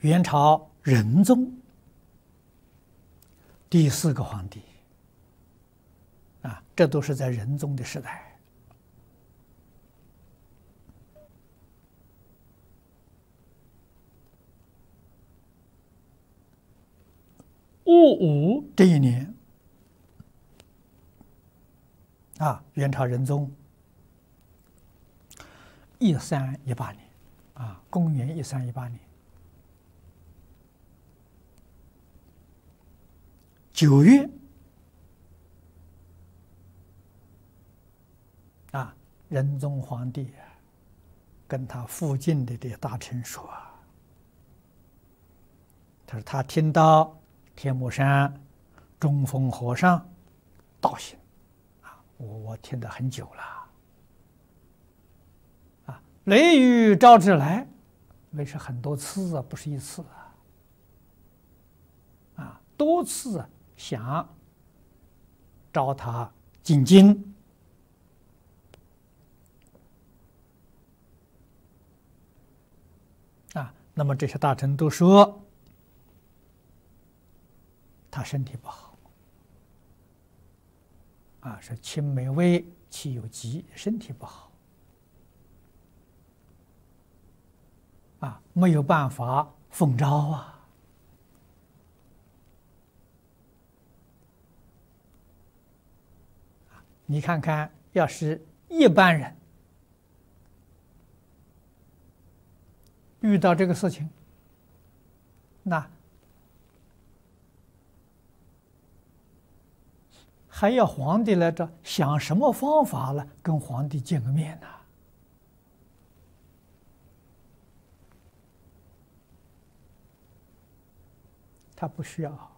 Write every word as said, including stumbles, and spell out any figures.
元朝仁宗第四个皇帝啊，这都是在仁宗的时代。戊午这一年啊，元朝仁宗一三一八年啊，公元一三一八年九月啊，仁宗皇帝跟他附近的这些大臣说，他说他听到天目山中峰和尚道行啊，我我听得很久了啊，雷雨招之来，那是很多次啊，不是一次啊，啊，多次想招他进京。啊，那么这些大臣都说他身体不好，啊，是亲没危，气有疾，身体不好，啊，没有办法奉诏啊，你看看，要是一般人遇到这个事情，那还要皇帝来着想什么方法了，跟皇帝见个面呢？他不需要。